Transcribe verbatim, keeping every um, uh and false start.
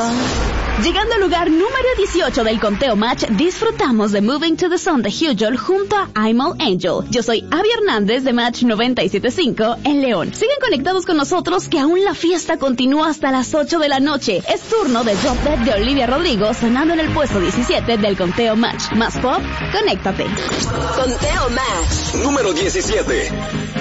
Llegando al lugar número dieciocho del conteo Match, disfrutamos de Moving to the Sun de Hugel junto a I'm All Angel. Yo soy Abby Hernández de Match noventa y siete punto cinco en León. Sigan conectados con nosotros que aún la fiesta continúa hasta las ocho de la noche. Es turno de Drop Dead de Olivia Rodrigo sonando en el puesto diecisiete del conteo Match. Más pop, conéctate. Conteo Match. Número diecisiete.